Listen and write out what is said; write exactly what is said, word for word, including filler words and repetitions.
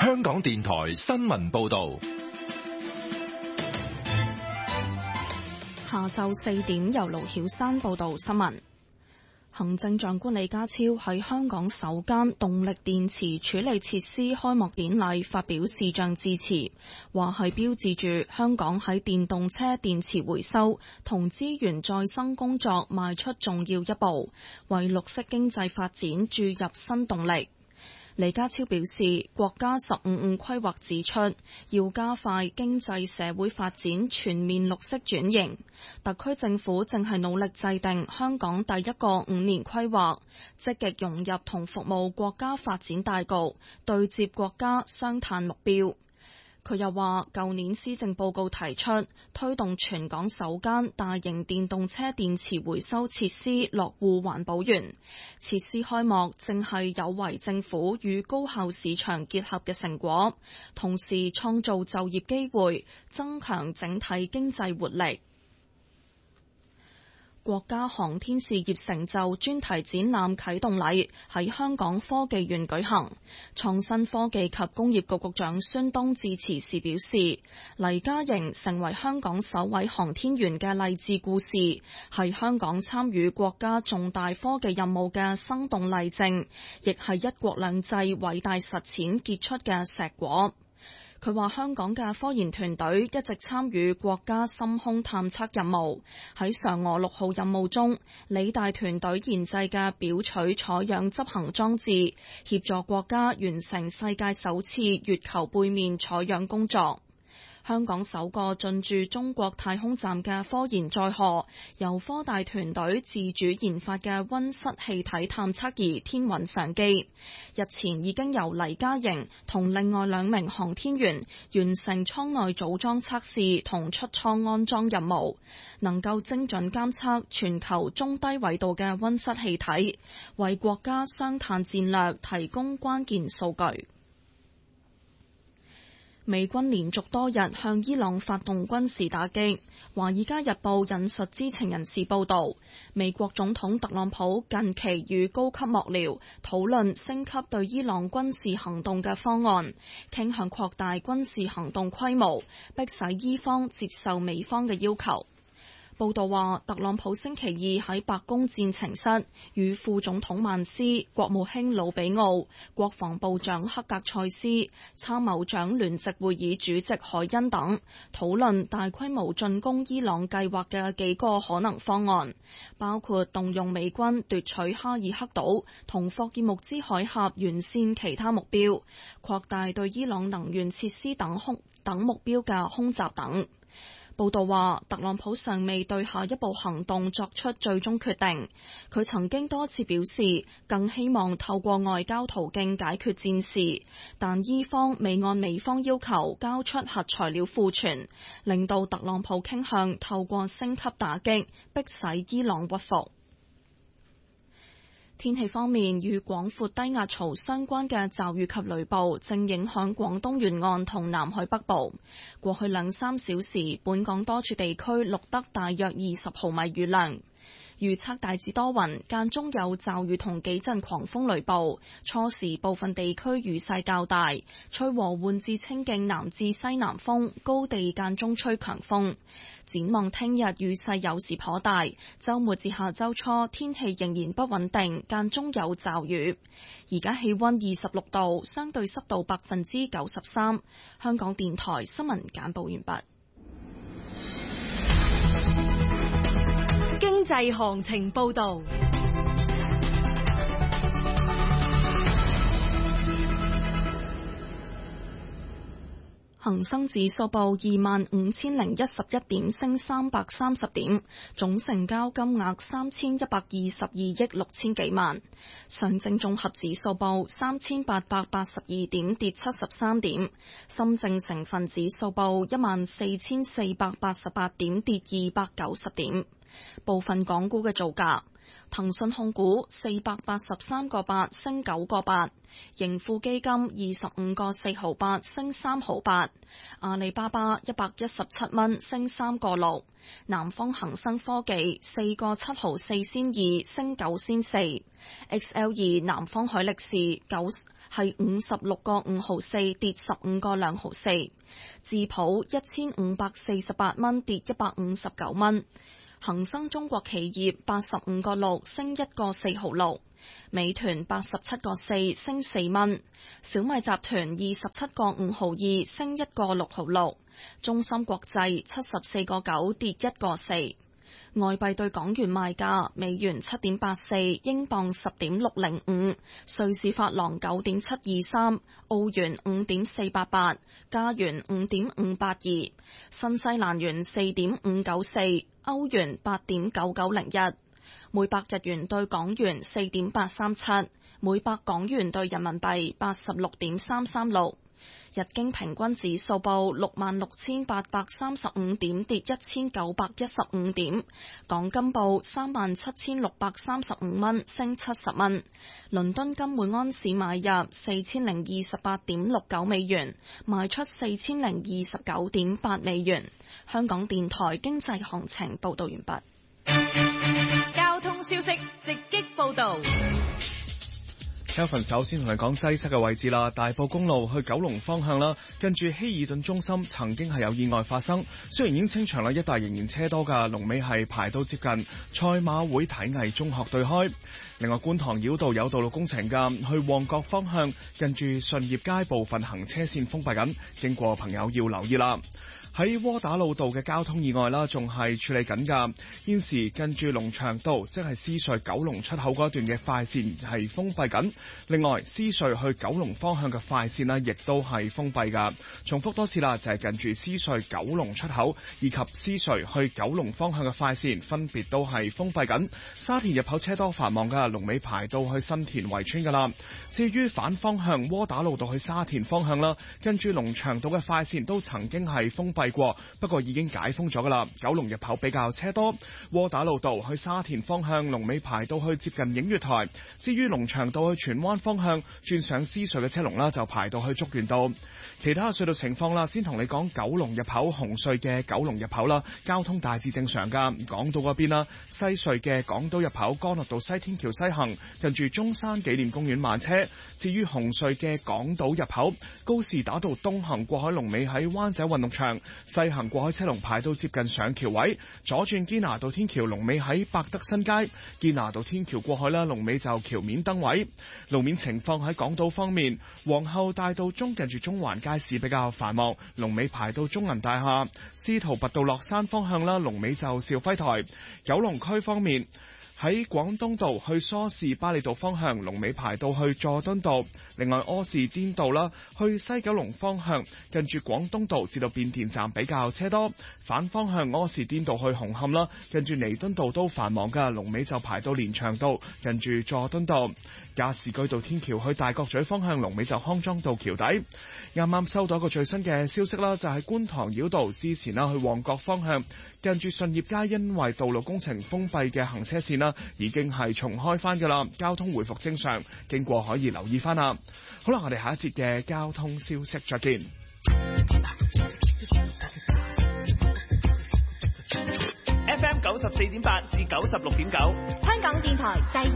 香港電台新聞報道。 下晝四點，由盧曉山報道新聞。行政長官李家超喺香港首間動力電池處理設施開幕典禮發表視像致辭，話係標誌住香港喺電動車電池回收同資源再生工作邁出重要一步，為綠色經濟發展注入新動力。李家超表示，國家十五五規劃指出，要加快經濟社會發展全面綠色轉型。特區政府正係努力制定香港第一個五年規劃，積極融入同服務國家發展大局，對接國家雙碳目標。佢又話，舊年施政報告提出推動全港首間大型電動車電池回收設施落戶環保園，設施開幕正係有為政府與高效市場結合嘅成果，同時創造就業機會，增強整體經濟活力。國家航天事業成就專題展覽啟動禮喺香港科技園舉行，創新科技及工業局局長孫東致辭時表示，黎嘉瑩成為香港首位航天員嘅勵志故事，係香港參與國家重大科技任務嘅生動例證，亦係一國兩制偉大實踐傑出嘅碩果。佢話香港嘅科研團隊一直參與國家深空探測任務，喺嫦娥六號任務中，理大團隊研製嘅表取採樣執行裝置，協助國家完成世界首次月球背面採樣工作。香港首個進駐中國太空站嘅科研載荷，由科大團隊自主研發嘅溫室氣體探測儀天韻上機，日前已經由黎嘉瑩同另外兩名航天員完成艙內組裝測試同出艙安裝任務，能夠精準監測全球中低緯度嘅溫室氣體，為國家雙碳戰略提供關鍵數據。美軍連續多日向伊朗發動軍事打擊。華爾街日報引述知情人士報道，美國總統特朗普近期與高級幕僚討論升級對伊朗軍事行動嘅方案，傾向擴大軍事行動規模，迫使伊方接受美方嘅要求。報道話，特朗普星期二喺白宮戰情室與副總統曼斯、國務卿魯比奧、國防部長克格塞斯、參謀長聯席會議主席海恩等討論大規模進攻伊朗計劃嘅幾個可能方案，包括動用美軍奪取哈爾克島同霍爾木茲海峽沿線其他目標，擴大對伊朗能源設施等空等目標嘅空襲等。報道話，特朗普尚未對下一步行動作出最終決定。佢曾經多次表示，更希望透過外交途徑解決戰事，但伊方未按美方要求交出核材料庫存，令到特朗普傾向透過升級打擊，迫使伊朗屈服。天氣方面，與廣闊低壓槽相關嘅驟雨及雷暴正影響廣東沿岸同南海北部。過去兩三小時，本港多處地區錄得大約二十毫米雨量。預測大致多雲，間中有驟雨同幾陣狂風雷暴，初時部分地區雨勢較大，吹和緩至清勁南至西南風，高地間中吹強風。展望聽日雨勢有時頗大，週末至下週初天氣仍然不穩定，間中有驟雨。而家氣溫二十六度，相對濕度百分之九十三。香港電台新聞簡報完畢。 經濟行情報道。 恒生指數報二萬五千零一十一點，升三百三十點，總成交金額三千一百二十二億六千幾萬。上證綜合指數報三千八百八十二點，跌七十三點。深證成分指數報一萬四千四百八十八點，跌二百九十點。部分港股嘅造價。 騰訊控股四百八十三個八升九個八，盈富基金二十五個四毫八升三毫八，阿里巴巴一百一十七蚊升三個六，南方恒生科技四個七毫四仙二升九仙四 ，X L 二南方海力士九係五十六個五毫四跌十五個兩毫四，智普一千五百四十八蚊跌一百五十九蚊。恒生中國企業八十五個六升一個四毫六，美團八十七個四升四蚊，小米集團二十七個五毫二升一個六毫六，中芯國際七十四個九跌一個四。外幣對港元賣價：美元七點八四，英鎊十點六零五，瑞士法郎九點七二三，澳元五點四八八，加元五點五八二，新西蘭元四點五九四，歐元八點九九零一，每百日元對港元四點八三七，每百港元對人民幣八十六點三三六。日經平均指數報六萬六千八百三十五點，跌一千九百一十五點。港金報三萬七千六百三十五蚊，升七十蚊。倫敦金每安士買入四千零二十八點六九美元，賣出四千零二十九點八美元。香港電台經濟行情報道完畢。 交通消息直擊報道。 Kelvin 首先同你講擠塞嘅位置啦，大埔公路去九龍方向啦，跟住希爾頓中心曾經係有意外發生，雖然已經清場啦，一帶仍然車多㗎，龍尾係排到接近賽馬會體藝中學對開。另外觀塘繞道有道路工程㗎，去旺角方向近住順業街部分行車線封閉緊，經過朋友要留意啦。喺窩打老道嘅交通意外啦，仲係處理緊㗎。現時近住龍翔道，即係獅隧九龍出口嗰段嘅快線係封閉緊。另外，獅隧去九龍方向嘅快線啦，亦都係封閉㗎。重複多次啦，就係、是、近住獅隧九龍出口以及獅隧去九龍方向嘅快線，分別都係封閉緊。沙田入口車多繁忙㗎，龍尾排到去新田圍村㗎啦。至於反方向窩打老道去沙田方向啦，跟住龍翔道嘅快線都曾經係封閉過，不過已經解封咗噶啦。九龍入口比較車多，窩打老道去沙田方向龍尾排到去接近映月台。至於龍翔道去荃灣方向轉上獅隧嘅車龍啦，就排到去竹園道。其他隧道情況啦，先同你講九龍入口紅隧嘅九龍入口啦，交通大致正常噶。港島嗰邊啦，西隧嘅港島入口干諾道西天橋西行，近住中山紀念公園慢車。至於紅隧嘅港島入口高士打道東行過海龍尾喺灣仔運動場。西行過海車龍排到接近上橋位，左轉堅拿道天橋龍尾喺百德新街，堅拿道天橋過海啦，龍尾就橋面燈位。路面情況喺港島方面，皇后大道中近住中環街市比較繁忙，龍尾排到中銀大廈。司徒拔道落山方向啦，龍尾就兆輝台。九龍區方面，喺廣東道去梳士巴利道方向，龍尾排到去佐敦道。另外柯士甸道啦，去西九龍方向，近住廣東道至到變電站比較車多。反方向柯士甸道去紅磡啦，近住彌敦道都繁忙噶，龍尾就排到連翔道，近住佐敦道。加士居道天橋去大角咀方向，龍尾就康莊道橋底。啱啱收到一個最新嘅消息啦，就係觀塘繞道之前啦，去旺角方向，近住順業街因為道路工程封閉嘅行車線啦，已經係重開翻噶啦，交通回復正常，經過可以留意翻啦。好啦，我哋下一節嘅交通消息再見。 F M 九十四點八至九十六點九， 香港電台第